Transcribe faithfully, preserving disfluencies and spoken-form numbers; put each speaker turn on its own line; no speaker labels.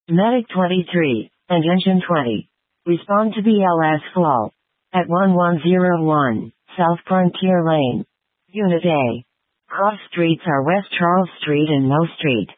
Medic twenty-three, and Engine twenty. Respond to B L S Flaw. At one one zero one, South Frontier Lane. Unit A. Cross streets are West Charles Street and Mill Street.